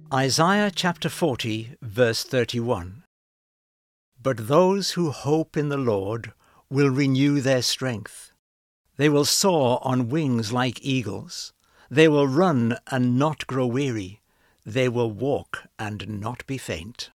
Isaiah chapter 40, verse 31. But those who hope in the Lord will renew their strength. They will soar on wings like eagles. They will run and not grow weary. They will walk and not be faint.